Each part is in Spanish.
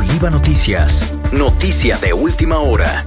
Oliva Noticias, noticia de última hora.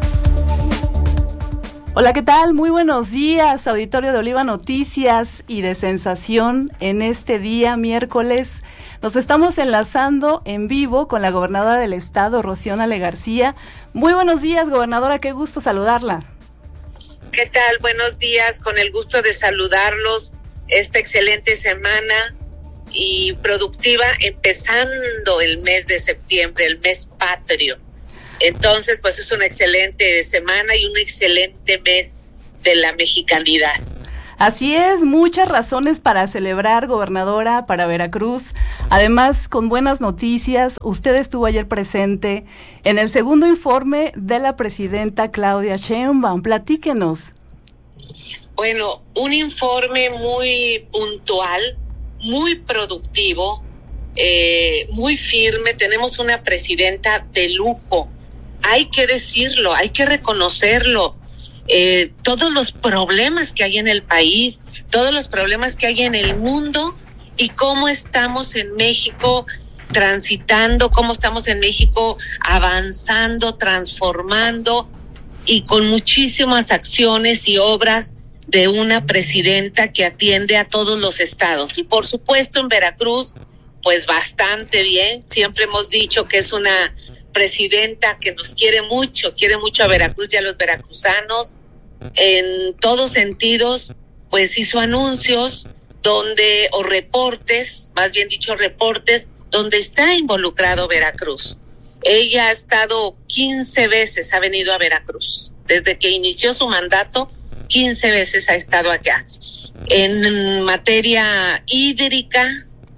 Hola, ¿qué tal? Muy buenos días, auditorio de Oliva Noticias y de Sensación. En este día, miércoles, nos estamos enlazando en vivo con la gobernadora del estado, Rocío Nale García. Muy buenos días, gobernadora, qué gusto saludarla. ¿Qué tal? Buenos días, con el gusto de saludarlos esta excelente semana y productiva, empezando el mes de septiembre, el mes patrio. Entonces, pues es una excelente semana y un excelente mes de la mexicanidad. Así es, muchas razones para celebrar, gobernadora, para Veracruz. Además, con buenas noticias, usted estuvo ayer presente en el segundo informe de la presidenta Claudia Sheinbaum. Platíquenos. Bueno, un informe muy puntual, muy productivo, muy firme. Tenemos una presidenta de lujo. Hay que decirlo, hay que reconocerlo. Todos los problemas que hay en el país, todos los problemas que hay en el mundo y cómo estamos en México transitando, cómo estamos en México avanzando, transformando y con muchísimas acciones y obras de una presidenta que atiende a todos los estados. Y por supuesto en Veracruz, pues bastante bien. Siempre hemos dicho que es una presidenta que nos quiere mucho a Veracruz y a los veracruzanos. En todos sentidos, pues hizo anuncios reportes donde está involucrado Veracruz. Ella ha estado 15 veces, ha venido a Veracruz. Desde que inició su mandato, 15 veces ha estado acá. En materia hídrica,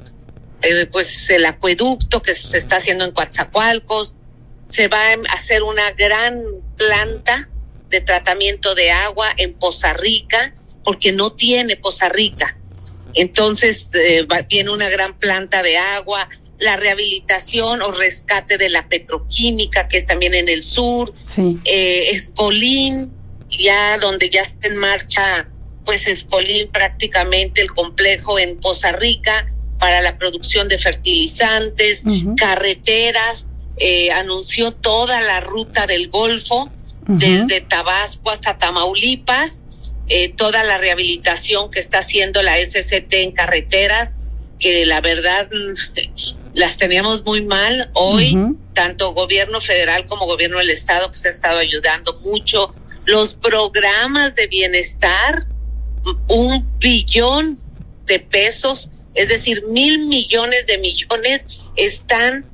pues el acueducto que se está haciendo en Coatzacoalcos, se va a hacer una gran planta de tratamiento de agua en Poza Rica, porque no tiene Poza Rica. Entonces viene una gran planta de agua, la rehabilitación o rescate de la petroquímica, que es también en el sur. Sí. Escolín, ya donde ya está en marcha, pues Escolín prácticamente el complejo en Poza Rica para la producción de fertilizantes, carreteras, anunció toda la ruta del Golfo, desde Tabasco hasta Tamaulipas, toda la rehabilitación que está haciendo la SCT en carreteras, que la verdad las teníamos muy mal. Hoy, tanto gobierno federal como gobierno del estado, pues ha estado ayudando mucho. Los programas de bienestar, 1 billón de pesos, es decir, 1,000 millones de millones están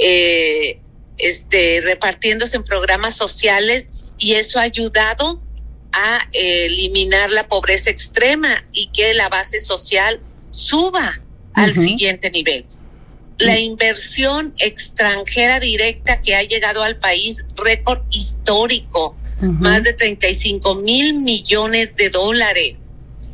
repartiéndose en programas sociales, y eso ha ayudado a eliminar la pobreza extrema y que la base social suba al siguiente nivel. La inversión extranjera directa que ha llegado al país, récord histórico, más de 35,000 millones de dólares.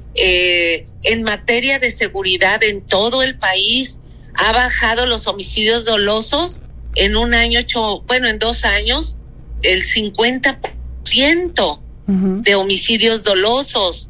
En materia de seguridad en todo el país, ha bajado los homicidios dolosos en en 2 años, el 50% de homicidios dolosos.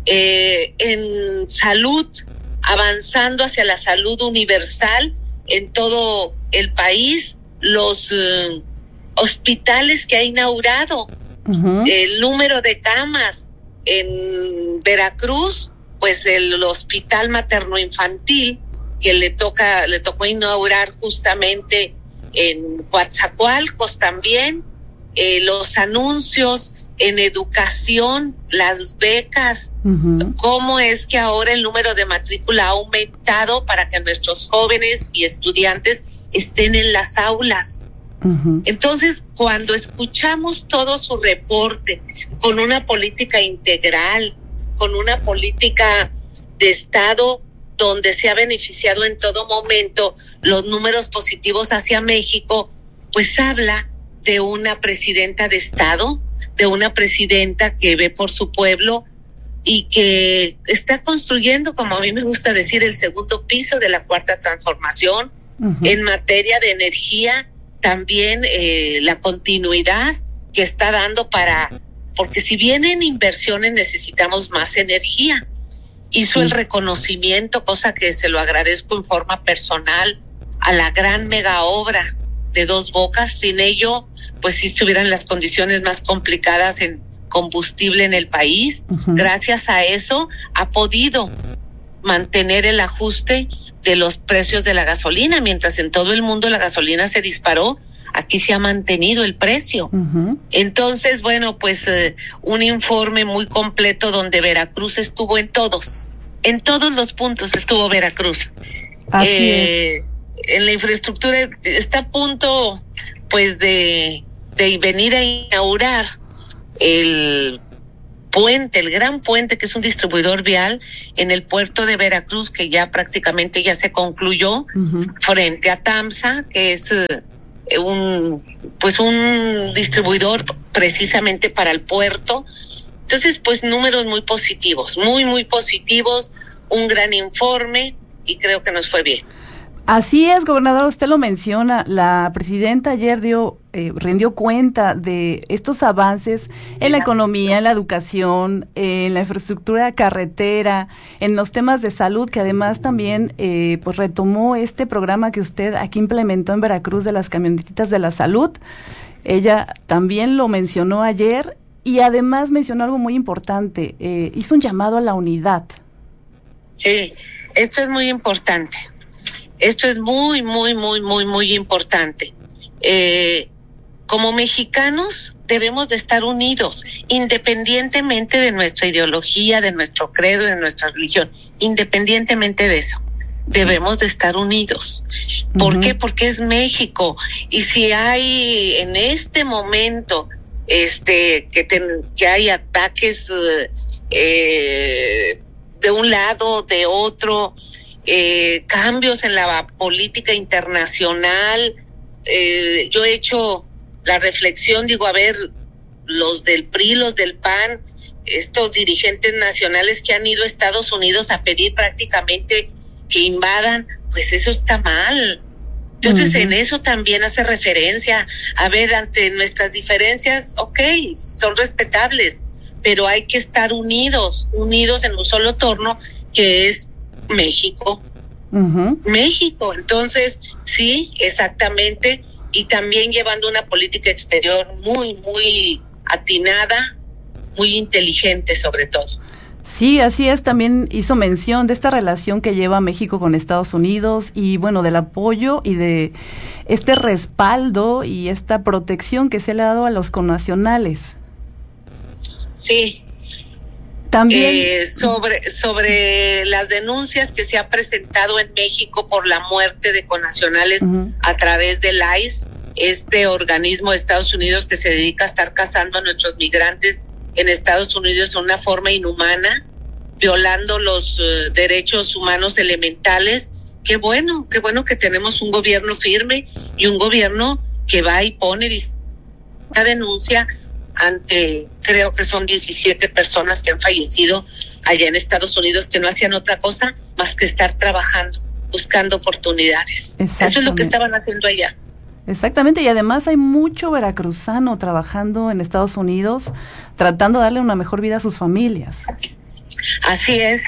En salud, avanzando hacia la salud universal en todo el país, los hospitales que ha inaugurado, el número de camas en Veracruz, pues el hospital materno-infantil que le tocó inaugurar justamente en Coatzacoalcos también, los anuncios en educación, las becas, cómo es que ahora el número de matrícula ha aumentado para que nuestros jóvenes y estudiantes estén en las aulas. Entonces, cuando escuchamos todo su reporte con una política integral, con una política de Estado donde se ha beneficiado en todo momento los números positivos hacia México, pues habla de una presidenta de Estado, de una presidenta que ve por su pueblo y que está construyendo, como a mí me gusta decir, el segundo piso de la cuarta transformación. En materia de energía, también la continuidad que está dando porque si bien en inversiones necesitamos más energía, hizo el reconocimiento, cosa que se lo agradezco en forma personal, a la gran mega obra de Dos Bocas. Sin ello, pues sí estuvieran las condiciones más complicadas en combustible en el país. Gracias a eso ha podido mantener el ajuste de los precios de la gasolina, mientras en todo el mundo la gasolina se disparó. Aquí se ha mantenido el precio. Entonces, bueno, pues un informe muy completo donde Veracruz estuvo en todos los puntos estuvo Veracruz. Así es. En la infraestructura está a punto, pues, de venir a inaugurar el gran puente, que es un distribuidor vial en el puerto de Veracruz, que ya prácticamente ya se concluyó, frente a TAMSA, que es un distribuidor precisamente para el puerto. Entonces, pues números muy positivos, muy positivos, un gran informe, y creo que nos fue bien. Así es, gobernador, usted lo menciona, la presidenta ayer rindió cuenta de estos avances en la economía, en la educación, en la infraestructura carretera, en los temas de salud, que además también pues retomó este programa que usted aquí implementó en Veracruz de las camionetitas de la salud. Ella también lo mencionó ayer y además mencionó algo muy importante, hizo un llamado a la unidad. Sí, esto es muy importante. Esto es muy importante. Como mexicanos debemos de estar unidos, independientemente de nuestra ideología, de nuestro credo, de nuestra religión, independientemente de eso. Debemos de estar unidos. ¿Por qué? Porque es México. Y si hay en este momento que hay ataques de un lado, de otro, cambios en la política internacional, yo he hecho la reflexión, digo, a ver, los del PRI, los del PAN, estos dirigentes nacionales que han ido a Estados Unidos a pedir prácticamente que invadan, pues eso está mal. Entonces en eso también hace referencia, a ver, ante nuestras diferencias, okay, son respetables, pero hay que estar unidos en un solo torno, que es México. México. Entonces, sí, exactamente, y también llevando una política exterior muy atinada, muy inteligente sobre todo. Sí, así es, también hizo mención de esta relación que lleva México con Estados Unidos y bueno, del apoyo y de este respaldo y esta protección que se le ha dado a los connacionales. Sí. También sobre las denuncias que se han presentado en México por la muerte de connacionales a través del ICE, este organismo de Estados Unidos que se dedica a estar cazando a nuestros migrantes en Estados Unidos de una forma inhumana, violando los derechos humanos elementales. Qué bueno que tenemos un gobierno firme y un gobierno que va y pone una denuncia ante, creo que son 17 personas que han fallecido allá en Estados Unidos, que no hacían otra cosa más que estar trabajando, buscando oportunidades. Eso es lo que estaban haciendo allá. Exactamente, y además hay mucho veracruzano trabajando en Estados Unidos, tratando de darle una mejor vida a sus familias. Así es.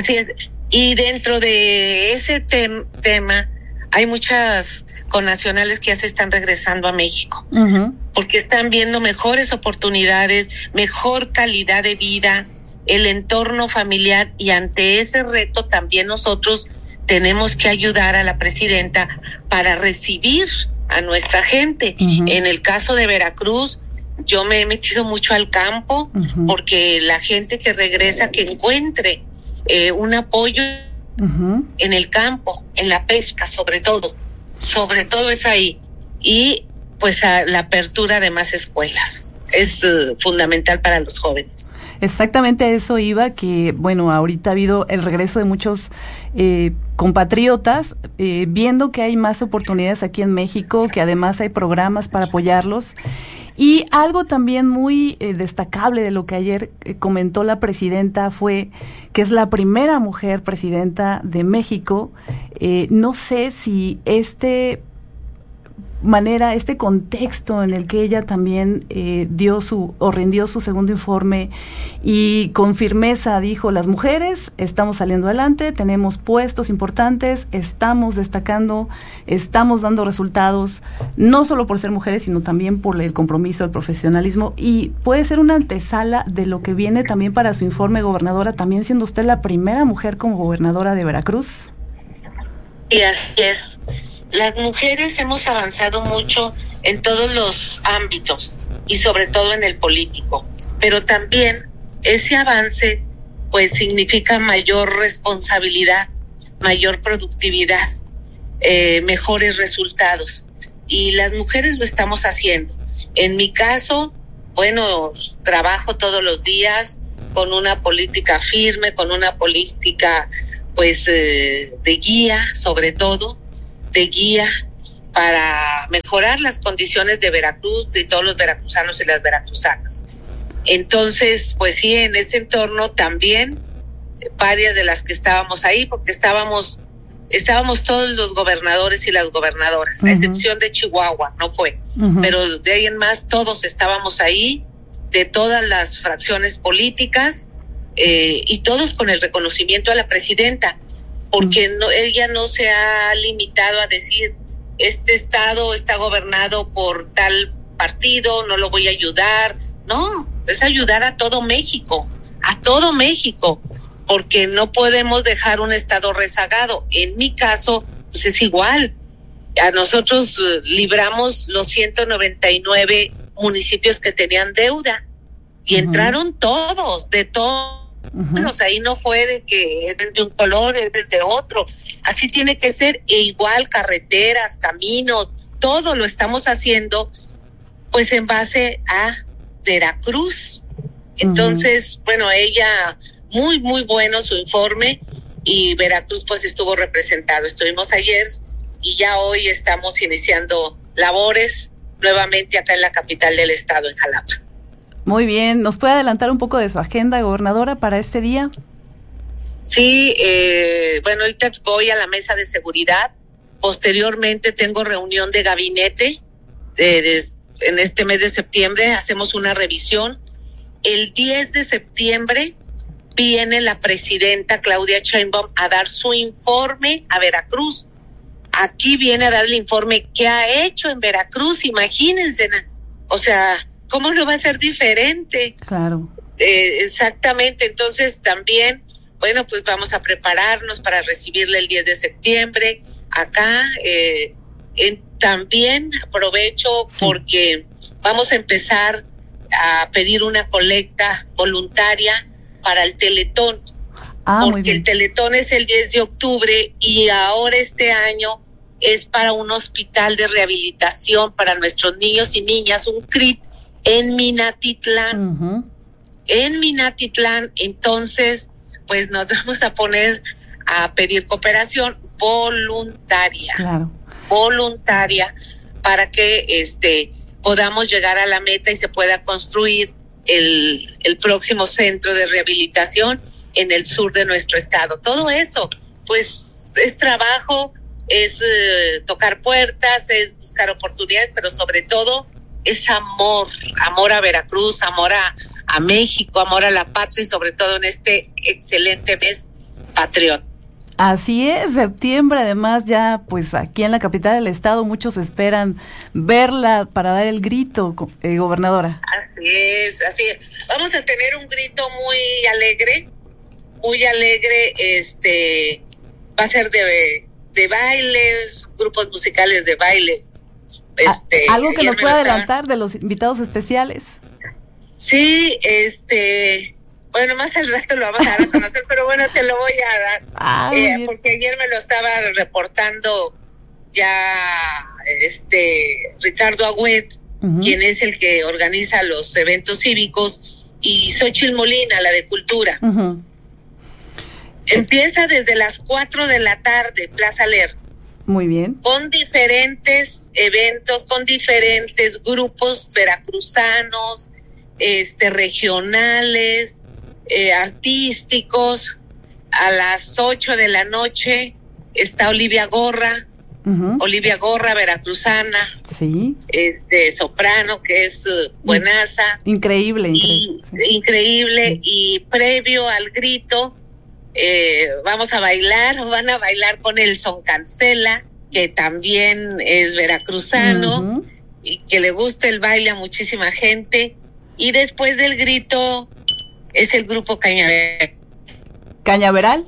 Y dentro de ese tema hay muchas connacionales que ya se están regresando a México, porque están viendo mejores oportunidades, mejor calidad de vida, el entorno familiar, y ante ese reto también nosotros tenemos que ayudar a la presidenta para recibir a nuestra gente. En el caso de Veracruz, yo me he metido mucho al campo, porque la gente que regresa, que encuentre un apoyo en el campo, en la pesca, sobre todo es ahí, y pues a la apertura de más escuelas es fundamental para los jóvenes. Exactamente a eso iba, que bueno, ahorita ha habido el regreso de muchos compatriotas, viendo que hay más oportunidades aquí en México, que además hay programas para apoyarlos. Y algo también muy destacable de lo que ayer comentó la presidenta fue que es la primera mujer presidenta de México. No sé si manera, este contexto en el que ella también rindió su segundo informe y con firmeza dijo: las mujeres estamos saliendo adelante, tenemos puestos importantes, estamos destacando, estamos dando resultados, no solo por ser mujeres, sino también por el compromiso, el profesionalismo, y puede ser una antesala de lo que viene también para su informe, gobernadora, también siendo usted la primera mujer como gobernadora de Veracruz. Y así es. Las mujeres hemos avanzado mucho en todos los ámbitos y sobre todo en el político, pero también ese avance pues significa mayor responsabilidad, mayor productividad, mejores resultados, y las mujeres lo estamos haciendo. En mi caso, bueno, trabajo todos los días con una política firme, con una política pues de guía, sobre todo de guía para mejorar las condiciones de Veracruz, de todos los veracruzanos y las veracruzanas. Entonces, pues sí, en ese entorno también varias de las que estábamos ahí, porque estábamos todos los gobernadores y las gobernadoras, a excepción de Chihuahua, no fue, pero de ahí en más todos estábamos ahí, de todas las fracciones políticas, y todos con el reconocimiento a la presidenta, porque ella no se ha limitado a decir: este estado está gobernado por tal partido, no lo voy a ayudar. No, es ayudar a todo México, porque no podemos dejar un estado rezagado. En mi caso, pues es igual. A nosotros libramos los 199 municipios que tenían deuda y entraron todos, de todos. Ahí no fue de que eres de un color, eres de otro. Así tiene que ser. E igual carreteras, caminos, todo lo estamos haciendo pues en base a Veracruz. Entonces, bueno, ella, muy, muy bueno su informe, y Veracruz pues estuvo representado. Estuvimos ayer y ya hoy estamos iniciando labores nuevamente acá en la capital del estado, en Jalapa. Muy bien, ¿nos puede adelantar un poco de su agenda, gobernadora, para este día? Sí, bueno, ahorita voy a la mesa de seguridad. Posteriormente tengo reunión de gabinete. En este mes de septiembre hacemos una revisión. El 10 de septiembre viene la presidenta Claudia Sheinbaum a dar su informe a Veracruz. Aquí viene a dar el informe que ha hecho en Veracruz, imagínense. O sea, ¿cómo no va a ser diferente? Claro. Exactamente. Entonces también, bueno, pues vamos a prepararnos para recibirle el 10 de septiembre acá. También aprovecho porque vamos a empezar a pedir una colecta voluntaria para el Teletón. Porque el Teletón es el 10 de octubre y ahora este año es para un hospital de rehabilitación para nuestros niños y niñas, un CRIT en Minatitlán. En Minatitlán. Entonces, pues nos vamos a poner a pedir cooperación voluntaria. Claro. Voluntaria, para que podamos llegar a la meta y se pueda construir el próximo centro de rehabilitación en el sur de nuestro estado. Todo eso, pues es trabajo, es tocar puertas, es buscar oportunidades, pero sobre todo es amor a Veracruz, amor a México, amor a la patria, y sobre todo en este excelente mes patriota. Así es, septiembre, además ya pues aquí en la capital del estado muchos esperan verla para dar el grito, gobernadora. Así es. Vamos a tener un grito muy alegre, va a ser de bailes, grupos musicales de baile. ¿Algo que nos pueda adelantar de los invitados especiales? Sí, bueno, más al rato lo vamos a dar a conocer, pero bueno, te lo voy a dar, porque ayer me lo estaba reportando ya Ricardo Agüed, quien es el que organiza los eventos cívicos, y Xóchitl Molina, la de Cultura. Empieza desde las 4 de la tarde, Plaza Ler. Muy bien. Con diferentes eventos, con diferentes grupos veracruzanos, regionales, artísticos. A las 8 de la noche está Olivia Gorra Olivia Gorra, veracruzana, sí, soprano, que es buenaza. Increíble. Increíble, sí. Y previo al grito, van a bailar con el Son Cancela, que también es veracruzano, y que le gusta el baile a muchísima gente. Y después del grito es el grupo Cañaveral. ¿Cañaveral?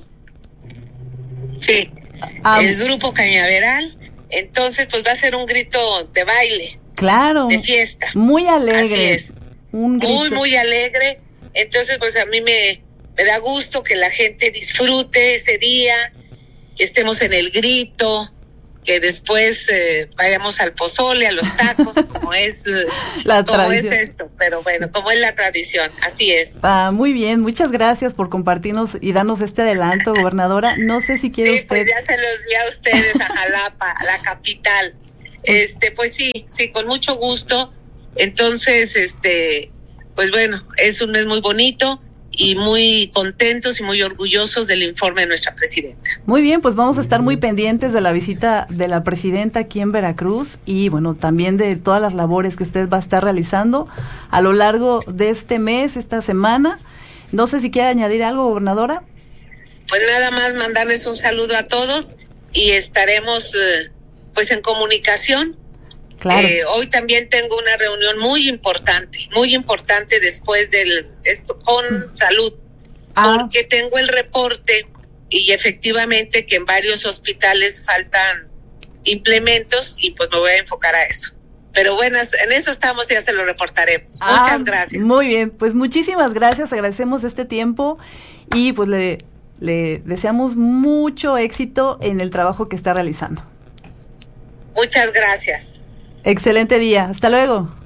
Sí, el grupo Cañaveral. Entonces, pues va a ser un grito de baile. Claro. De fiesta. Muy alegre. Así es. Muy alegre. Entonces, pues a mí me da gusto que la gente disfrute ese día, que estemos en el grito, que después vayamos al pozole, a los tacos, como es esto, pero bueno, como es la tradición, así es. Muy bien, muchas gracias por compartirnos y darnos este adelanto, gobernadora. No sé si quiere usted. Pues ya se los di a ustedes, a Jalapa, a la capital. Pues sí, con mucho gusto. Entonces, pues bueno, es un mes muy bonito y muy contentos y muy orgullosos del informe de nuestra presidenta. Muy bien, pues vamos a estar muy pendientes de la visita de la presidenta aquí en Veracruz y bueno, también de todas las labores que usted va a estar realizando a lo largo de este mes, esta semana. No sé si quiere añadir algo, gobernadora. Pues nada más mandarles un saludo a todos y estaremos pues en comunicación. Claro. Hoy también tengo una reunión muy importante después del esto con salud, porque tengo el reporte y efectivamente que en varios hospitales faltan implementos y pues me voy a enfocar a eso. Pero bueno, en eso estamos y ya se lo reportaremos. Muchas gracias. Muy bien, pues muchísimas gracias, agradecemos este tiempo y pues le deseamos mucho éxito en el trabajo que está realizando. Muchas gracias. Excelente día, hasta luego.